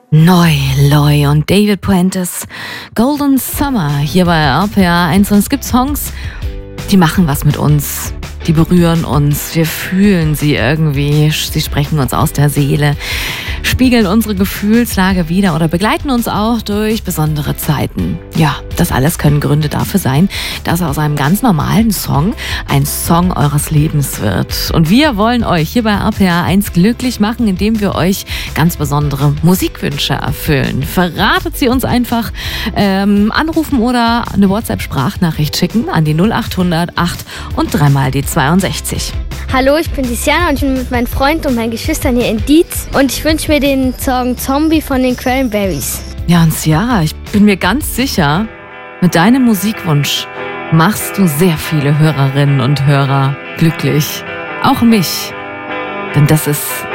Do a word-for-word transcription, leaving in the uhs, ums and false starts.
Neu, Loy und David Puentes Golden Summer hier bei R P R eins. Und es gibt Songs, die machen was mit uns. Die berühren uns, wir fühlen sie irgendwie, sie sprechen uns aus der Seele, spiegeln unsere Gefühlslage wider oder begleiten uns auch durch besondere Zeiten. Ja, das alles können Gründe dafür sein, dass aus einem ganz normalen Song ein Song eures Lebens wird. Und wir wollen euch hier bei R P R eins glücklich machen, indem wir euch ganz besondere Musikwünsche erfüllen. Verratet sie uns einfach, ähm, anrufen oder eine WhatsApp-Sprachnachricht schicken an die null acht hundert acht und dreimal die zweiundsechzig. Hallo, ich bin Tiziana und ich bin mit meinem Freund und meinen Geschwistern hier in Dietz und ich wünsche mir den Song Zombie von den Cranberries. Ja, und Ciara, ich bin mir ganz sicher, mit deinem Musikwunsch machst du sehr viele Hörerinnen und Hörer glücklich. Auch mich. Denn das ist